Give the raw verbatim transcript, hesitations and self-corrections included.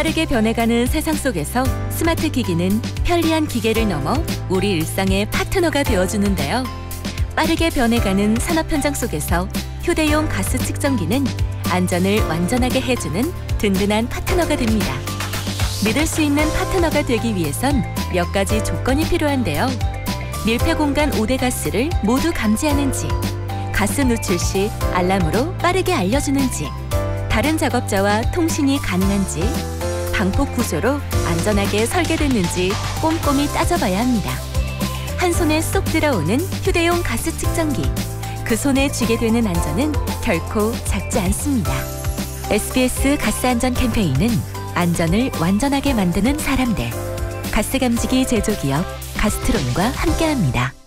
빠르게 변해가는 세상 속에서 스마트 기기는 편리한 기계를 넘어 우리 일상의 파트너가 되어주는데요. 빠르게 변해가는 산업 현장 속에서 휴대용 가스 측정기는 안전을 완전하게 해주는 든든한 파트너가 됩니다. 믿을 수 있는 파트너가 되기 위해선 몇 가지 조건이 필요한데요. 밀폐 공간 오대 가스를 모두 감지하는지, 가스 누출 시 알람으로 빠르게 알려주는지, 다른 작업자와 통신이 가능한지, 방폭 구조로 안전하게 설계됐는지 꼼꼼히 따져봐야 합니다. 한 손에 쏙 들어오는 휴대용 가스 측정기. 그 손에 쥐게 되는 안전은 결코 작지 않습니다. 에스비에스 가스 안전 캠페인은 안전을 완전하게 만드는 사람들. 가스 감지기 제조기업 가스트론과 함께합니다.